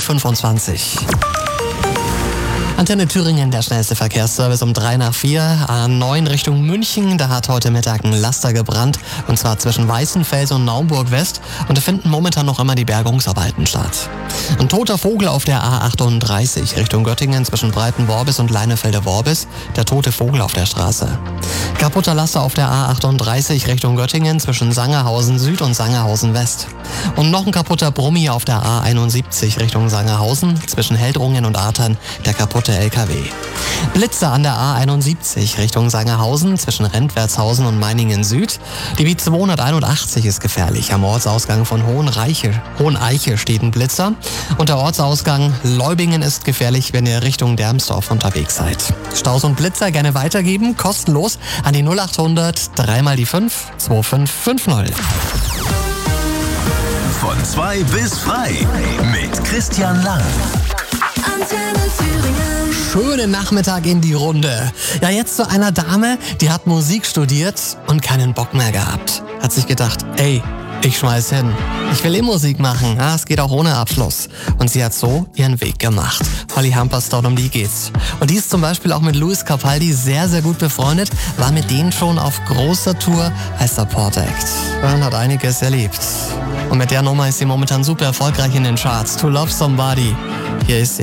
25. Antenne Thüringen, der schnellste Verkehrsservice um 3:04. A9 Richtung München, da hat heute Mittag ein Laster gebrannt. Und zwar zwischen Weißenfels und Naumburg West. Und da finden momentan noch immer die Bergungsarbeiten statt. Ein toter Vogel auf der A38 Richtung Göttingen zwischen Breitenworbis und Leinefelde-Worbis. Der tote Vogel auf der Straße. Kaputter Laster auf der A38 Richtung Göttingen zwischen Sangerhausen Süd und Sangerhausen West. Und noch ein kaputter Brummi auf der A71 Richtung Sangerhausen zwischen Heldrungen und Artern. Der kaputte LKW. Blitze an der A71 Richtung Sangerhausen zwischen Rentwertshausen und Meiningen Süd. Die B281 ist gefährlich. Am Ortsausgang von Hoheneiche steht ein Blitzer. Und der Ortsausgang Leubingen ist gefährlich, wenn ihr Richtung Dermsdorf unterwegs seid. Staus und Blitzer gerne weitergeben, kostenlos an die 0800 3 mal die 5 2550. Von 2 bis frei mit Christian Lang. Antenne Thüringen. Schönen Nachmittag in die Runde. Ja, jetzt zu einer Dame, die hat Musik studiert und keinen Bock mehr gehabt. Hat sich gedacht, ey, ich schmeiß hin. Ich will Musik machen. Ja, es geht auch ohne Abschluss. Und sie hat so ihren Weg gemacht. Holly Humperstone, um die geht's. Und die ist zum Beispiel auch mit Louis Capaldi sehr, sehr gut befreundet. War mit denen schon auf großer Tour als Support Act. Und hat einiges erlebt. Und mit der Nummer ist sie momentan super erfolgreich in den Charts. To Love Somebody. Hier ist sie.